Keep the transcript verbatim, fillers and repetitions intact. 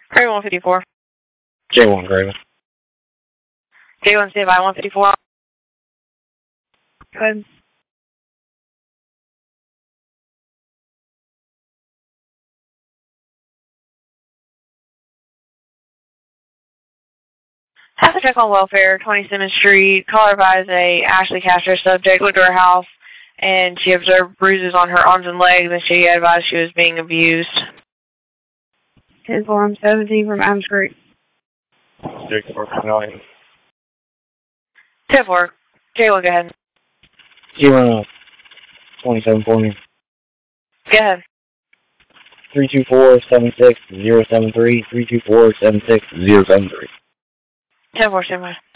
Craven one fifty-four. J one, Craven. J one, stand by one fifty-four. Go ahead. Have a check on welfare, twenty Simmons Street. Caller advised a Ashley Castro subject went to her house, and she observed bruises on her arms and legs, and she advised she was being abused. ten four, I'm seventeen from Adams Creek. J four, nine. ten four. J one, go ahead. J one, twenty-seven for me. Go ahead. three two four, seven six, zero seven three, three two four, seven six, zero seven three. ten four, stand by.